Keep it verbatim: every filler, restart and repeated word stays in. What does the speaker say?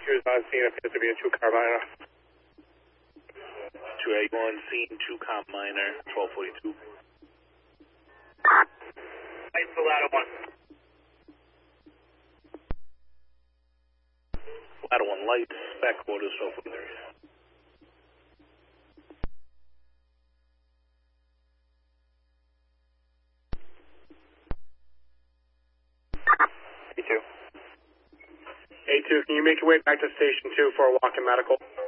two is on scene, appears to be a two-car minor. two eight one, scene, two-car minor, twelve forty-two. Lights the ladder one. Ladder one, lights, back quarters, twelve forty-three. A two, can you make your way back to station two for a walk-in medical?